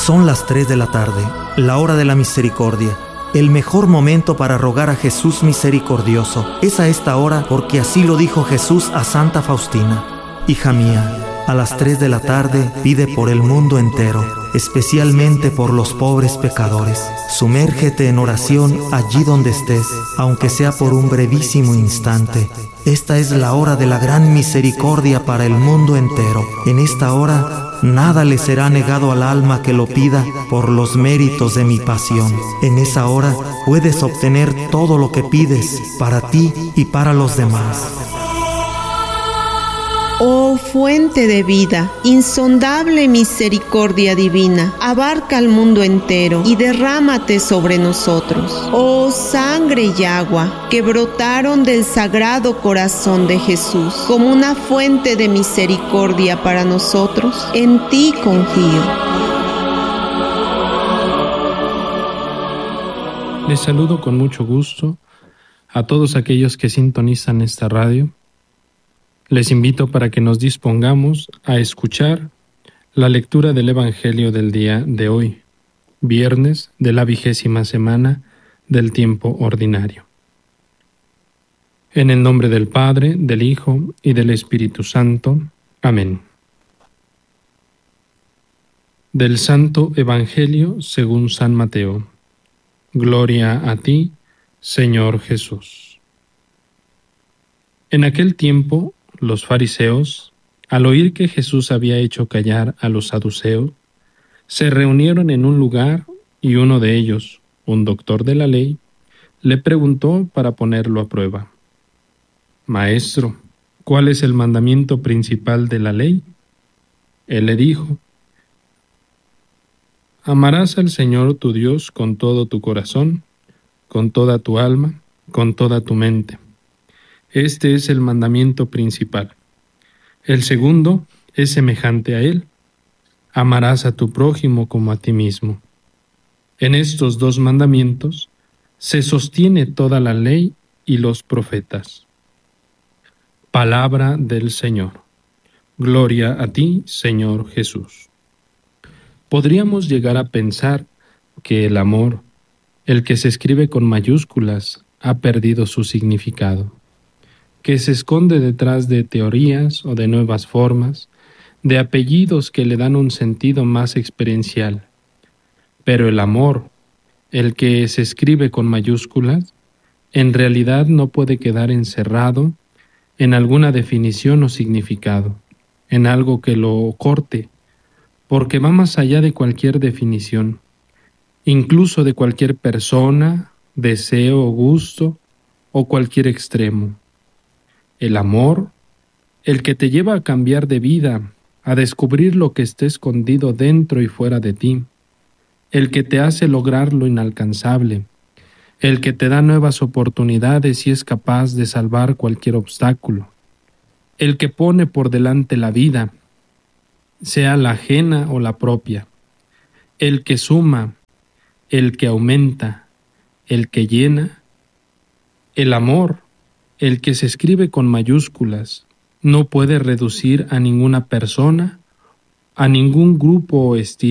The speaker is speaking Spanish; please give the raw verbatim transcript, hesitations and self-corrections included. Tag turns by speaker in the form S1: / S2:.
S1: Son las tres de la tarde, la hora de la misericordia. El mejor momento para rogar a Jesús misericordioso es a esta hora, porque así lo dijo Jesús a Santa Faustina. Hija mía, a las tres de la tarde pide por el mundo entero, especialmente por los pobres pecadores. Sumérgete en oración allí donde estés, aunque sea por un brevísimo instante. Esta es la hora de la gran misericordia para el mundo entero. En esta hora nada le será negado al alma que lo pida por los méritos de mi pasión. En esa hora puedes obtener todo lo que pides para ti y para los demás.
S2: Oh fuente de vida, insondable misericordia divina, abarca el mundo entero y derrámate sobre nosotros. Oh sangre y agua que brotaron del sagrado corazón de Jesús como una fuente de misericordia para nosotros, en ti confío.
S3: Les saludo con mucho gusto a todos aquellos que sintonizan esta radio. Les invito para que nos dispongamos a escuchar la lectura del Evangelio del día de hoy, viernes de la vigésima semana del tiempo ordinario. En el nombre del Padre, del Hijo y del Espíritu Santo. Amén. Del Santo Evangelio según San Mateo. Gloria a ti, Señor Jesús. En aquel tiempo, los fariseos, al oír que Jesús había hecho callar a los saduceos, se reunieron en un lugar y uno de ellos, un doctor de la ley, le preguntó para ponerlo a prueba: Maestro, ¿cuál es el mandamiento principal de la ley? Él le dijo: Amarás al Señor tu Dios con todo tu corazón, con toda tu alma, con toda tu mente. Este es el mandamiento principal. El segundo es semejante a él: amarás a tu prójimo como a ti mismo. En estos dos mandamientos se sostiene toda la ley y los profetas. Palabra del Señor. Gloria a ti, Señor Jesús. Podríamos llegar a pensar que el amor, el que se escribe con mayúsculas, ha perdido su significado, que se esconde detrás de teorías o de nuevas formas, de apellidos que le dan un sentido más experiencial. Pero el amor, el que se escribe con mayúsculas, en realidad no puede quedar encerrado en alguna definición o significado, en algo que lo corte, porque va más allá de cualquier definición, incluso de cualquier persona, deseo o gusto, o cualquier extremo. El amor, el que te lleva a cambiar de vida, a descubrir lo que está escondido dentro y fuera de ti, el que te hace lograr lo inalcanzable, el que te da nuevas oportunidades y es capaz de salvar cualquier obstáculo, el que pone por delante la vida, sea la ajena o la propia, el que suma, el que aumenta, el que llena. El amor, el que se escribe con mayúsculas, no puede reducir a ninguna persona, a ningún grupo o estilo.